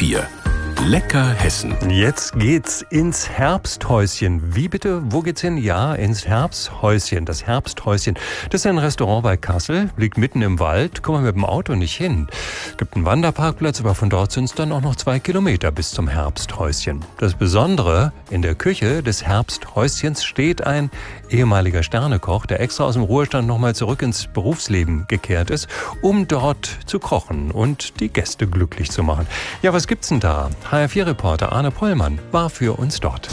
HR4. Lecker Hessen. Jetzt geht's ins Herbsthäuschen. Wie bitte? Wo geht's hin? Ja, ins Herbsthäuschen. Das Herbsthäuschen. Das ist ein Restaurant bei Kassel, liegt mitten im Wald. Kommen wir mit dem Auto nicht hin. Gibt einen Wanderparkplatz, aber von dort sind es dann auch noch 2 Kilometer bis zum Herbsthäuschen. Das Besondere, in der Küche des Herbsthäuschens steht ein ehemaliger Sternekoch, der extra aus dem Ruhestand nochmal zurück ins Berufsleben gekehrt ist, um dort zu kochen und die Gäste glücklich zu machen. Ja, was gibt's denn da? HR4-Reporter Arne Pollmann war für uns dort.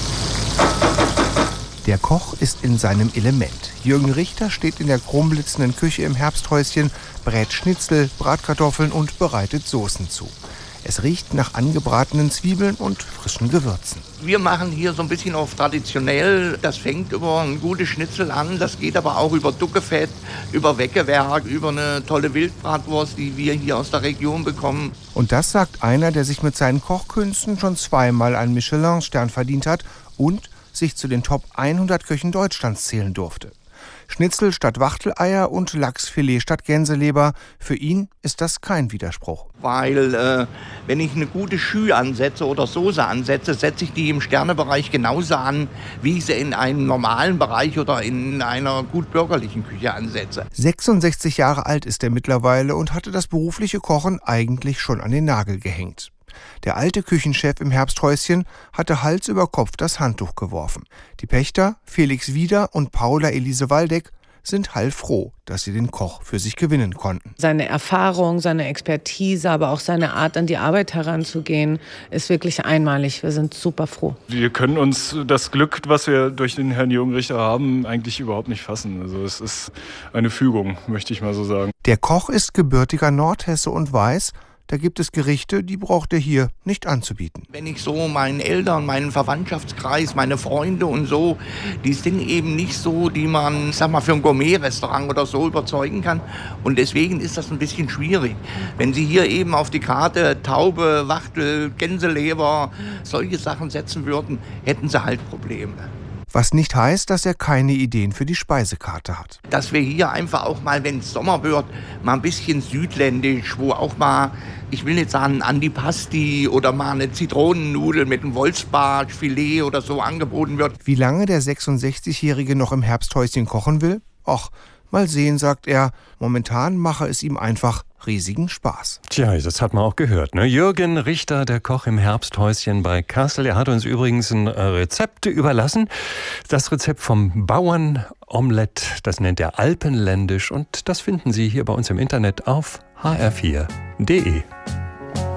Der Koch ist in seinem Element. Jürgen Richter steht in der chromblitzenden Küche im Herbsthäuschen, brät Schnitzel, Bratkartoffeln und bereitet Soßen zu. Es riecht nach angebratenen Zwiebeln und frischen Gewürzen. Wir machen hier so ein bisschen auf traditionell. Das fängt über ein gutes Schnitzel an. Das geht aber auch über Duckefett, über Weckewerk, über eine tolle Wildbratwurst, die wir hier aus der Region bekommen. Und das sagt einer, der sich mit seinen Kochkünsten schon 2-mal einen Michelin-Stern verdient hat und sich zu den Top 100 Köchen Deutschlands zählen durfte. Schnitzel statt Wachteleier und Lachsfilet statt Gänseleber. Für ihn ist das kein Widerspruch. Weil wenn ich eine gute Schü ansetze oder Soße ansetze, setze ich die im Sternebereich genauso an, wie ich sie in einem normalen Bereich oder in einer gut bürgerlichen Küche ansetze. 66 Jahre alt ist er mittlerweile und hatte das berufliche Kochen eigentlich schon an den Nagel gehängt. Der alte Küchenchef im Herbsthäuschen hatte Hals über Kopf das Handtuch geworfen. Die Pächter, Felix Wieder und Paula Elise Waldeck, sind heilfroh, dass sie den Koch für sich gewinnen konnten. Seine Erfahrung, seine Expertise, aber auch seine Art, an die Arbeit heranzugehen, ist wirklich einmalig. Wir sind super froh. Wir können uns das Glück, was wir durch den Herrn Jürgen Richter haben, eigentlich überhaupt nicht fassen. Also es ist eine Fügung, möchte ich mal so sagen. Der Koch ist gebürtiger Nordhesse und weiß, da gibt es Gerichte, die braucht er hier nicht anzubieten. Wenn ich so meinen Eltern, meinen Verwandtschaftskreis, meine Freunde und so, die sind eben nicht so, die man, ich sag mal, für ein Gourmet-Restaurant oder so überzeugen kann. Und deswegen ist das ein bisschen schwierig. Wenn Sie hier eben auf die Karte Taube, Wachtel, Gänseleber, solche Sachen setzen würden, hätten Sie halt Probleme. Was nicht heißt, dass er keine Ideen für die Speisekarte hat. Dass wir hier einfach auch mal, wenn es Sommer wird, mal ein bisschen südländisch, wo auch mal, ich will nicht sagen Antipasti oder mal eine Zitronennudel mit einem Wolfsbartfilet oder so angeboten wird. Wie lange der 66-Jährige noch im Herbsthäuschen kochen will? Och, mal sehen, sagt er. Momentan mache es ihm einfach riesigen Spaß. Tja, das hat man auch gehört, ne? Jürgen Richter, der Koch im Herbsthäuschen bei Kassel. Er hat uns übrigens ein Rezept überlassen. Das Rezept vom Bauernomelett, das nennt er alpenländisch. Und das finden Sie hier bei uns im Internet auf hr4.de.